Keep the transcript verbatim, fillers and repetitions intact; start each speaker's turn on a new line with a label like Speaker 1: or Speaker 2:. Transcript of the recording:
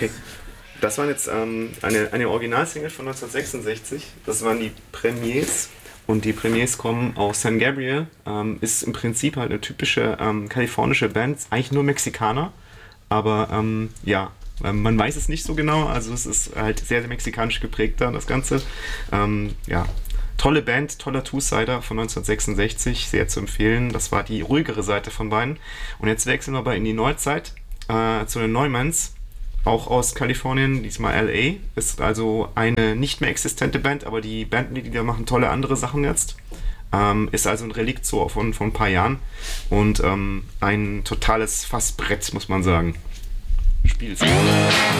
Speaker 1: Okay. Das waren jetzt ähm, eine, eine Originalsingle von neunzehnhundertsechsundsechzig. Das waren die Premiers. Und die Premiers kommen aus San Gabriel. Ähm, ist im Prinzip halt eine typische ähm, kalifornische Band. Eigentlich nur Mexikaner. Aber ähm, ja, ähm, man weiß es nicht so genau. Also es ist halt sehr, sehr mexikanisch geprägt da, das Ganze. Ähm, ja, tolle Band, toller Two-Sider von neunzehnhundertsechsundsechzig. Sehr zu empfehlen. Das war die ruhigere Seite von beiden. Und jetzt wechseln wir aber in die Neuzeit äh, zu den Neumanns. Auch aus Kalifornien, diesmal L A. Ist also eine nicht mehr existente Band, aber die Bandmitglieder machen tolle andere Sachen jetzt. Ähm, ist also ein Relikt so von, von ein paar Jahren. Und ähm, ein totales Fassbrett, muss man sagen. Spiel's.